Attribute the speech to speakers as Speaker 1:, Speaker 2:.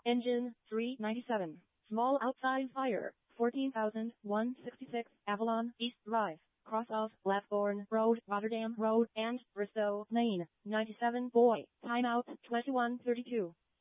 Speaker 1: Engine 397. Small outside fire. 14,166 Avalon East Drive. Cross of Lapthorne Road, Rotterdam Road, and Bristow Lane. 97 Boy. Timeout 21:32.